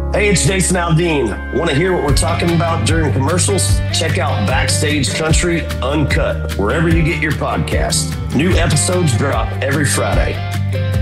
Hey, it's Jason Aldean. Want to hear what we're talking about during commercials? Check out Backstage Country Uncut, wherever you get your podcast. New episodes drop every Friday.